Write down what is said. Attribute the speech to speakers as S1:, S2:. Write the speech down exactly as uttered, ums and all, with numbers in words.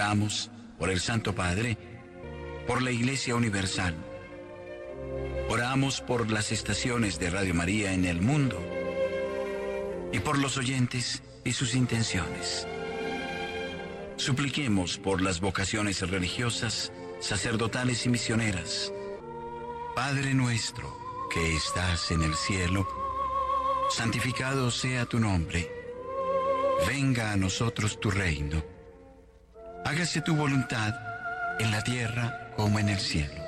S1: Oramos por el Santo Padre, por la Iglesia Universal. Oramos por las estaciones de Radio María en el mundo y por los oyentes y sus intenciones. Supliquemos por las vocaciones religiosas, sacerdotales y misioneras. Padre nuestro, que estás en el cielo, santificado sea tu nombre. Venga a nosotros tu reino. Hágase tu voluntad en la tierra como en el cielo.